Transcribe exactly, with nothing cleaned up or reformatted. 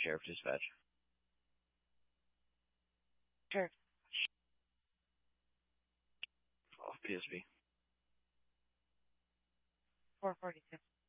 Sheriff Dispatch. Sure. Oh, P S B. four forty-two.